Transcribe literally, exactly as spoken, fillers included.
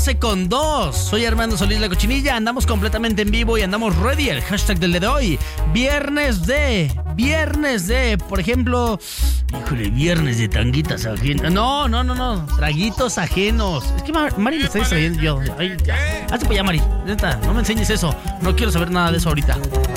con dos. Soy Armando Solís La Cochinilla. Andamos completamente en vivo y andamos ready. El hashtag del día de hoy: viernes de. Viernes de. Por ejemplo. Híjole, viernes de tanguitas ajenas. No, no, no, no. Traguitos ajenos. Es que Mari me está distrayendo yo. Ay, ya. Hazte para allá, Mari. Neta, no me enseñes eso. No quiero saber nada de eso ahorita.